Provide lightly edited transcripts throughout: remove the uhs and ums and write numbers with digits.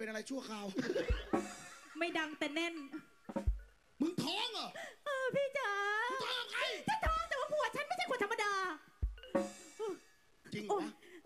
เป็นอะไรชั่วคราวไม่ดังแต่แน่นมึงท้องเหรอพี่จ๋าท้องใครฉันท้องแต่ว่าผัวฉันไม่ใช่คนธรรมดาจริงเหรอ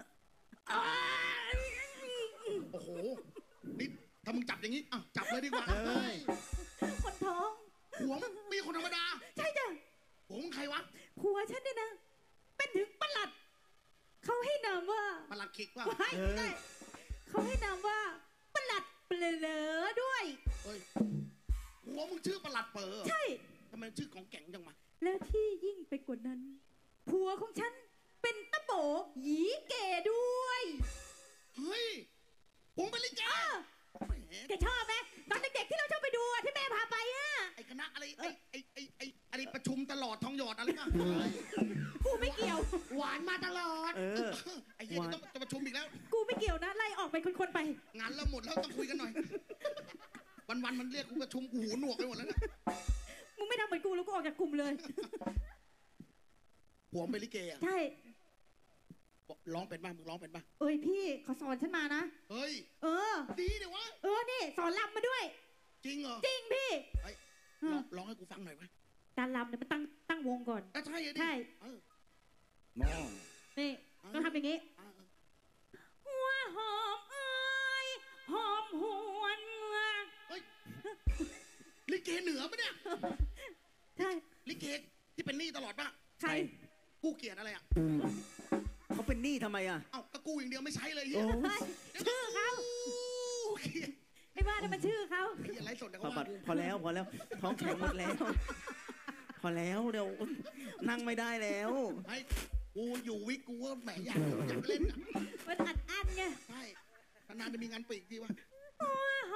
โอ้โหนี่ถ้ามึงจับอย่างนี้จับเลยดีกว่าคนท้องผัวไม่คนธรรมดาใช่จ้ะผัวมึงใครวะผัวฉันเนี่ยนะเป็นถึงปลัดเขาให้นามว่าปลัดคิกว่าไม่ได้เขาให้นามว่าปลัดเปลอด้วยผัวมึงชื่อปลัดเปอใช่ทำไมชื่อของแก่งจังมาแล้วที่ยิ่งไปกว่านั้นผัวของฉันเป็นตะโบหยีเก๋ด้วยเฮ้ยผมเป็นลิเกแกชอบไหมตอนเด็กๆที่เราชอบไปดูที่แม่พาไปไอ้คณะอะไรไอ้ประชุมตลอดทองหยอดอะไรกันกูไม่เกี่ยวหวานมาตลอดไอ้เหี้ยต้องจะประชุมอีกแล้วกูไม่เกี่ยวนะไล่ออกไปคนๆไปงานเราหมดแล้วต้องคุยกันหน่อยวันมันเรียกกูประชุมกูหูหนวกไปหมดแล้วนะมึงไม่ทำเหมือนกูแล้วกูออกจากกลุ่มเลยผัวเป็นลิเกอ่ะใช่ร้องเป็นบ้างมึงร้องเป็นบ้างเอ้ยพี่เขาสอนฉันมานะเฮ้ยดีเดี๋ยววะนี่สอนรำมาด้วยจริงเหรอจริงพี่ร้องให้กูฟังหน่อยไหมการรำเนี่ยมันตั้งวงก่อนใช่ใช่มองนี่ต้องทำอย่างนี้หัวหอมเอ้ยหอมหวนเฮ้ยลิเกเหนือปะเนี่ยใช่ลิเกที่เป็นหนี้ตลอดป่ะใครกูเกลียดอะไรอ่ะเขาเป็นหนี้ทำไมอ่ะก็กูอย่างเดียวไม่ใช้เลยชื่อเขาไม่ว่าแต่มันชื่อเขาอะไรสดแต่ก็ว่าพอแล้วท้องแข็งหมดแล้วพอแล้วเดี๋ยวนั่งไม่ได้แล้วให้กูอยู่วิกกูว่าแหมอยากเล่นมันอัดอั้นไงใช่นานจะมีงานปีกทีวะ